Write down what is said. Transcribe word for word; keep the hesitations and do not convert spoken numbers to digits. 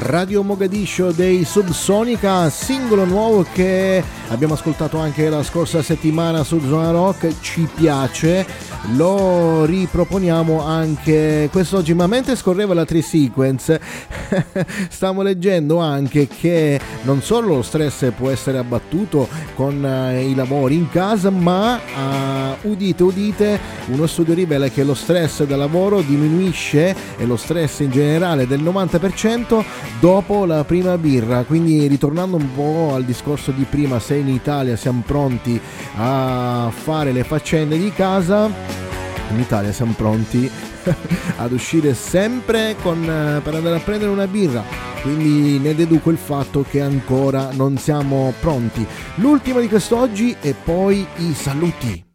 Radio Mogadiscio dei Subsonica, singolo nuovo che abbiamo ascoltato anche la scorsa settimana su Zona Rock, ci piace, lo riproponiamo anche quest'oggi. Ma mentre scorreva la Tri-Sequence stiamo leggendo anche che non solo lo stress può essere abbattuto con eh, i lavori in casa, ma uh, udite udite, uno studio rivela che lo stress da lavoro diminuisce, e lo stress in generale del novanta per cento dopo la prima birra. Quindi, ritornando un po' al discorso di prima, se in Italia siamo pronti a fare le faccende di casa, in Italia siamo pronti ad uscire sempre con, per andare a prendere una birra. Quindi ne deduco il fatto che ancora non siamo pronti. L'ultimo di quest'oggi e poi i saluti.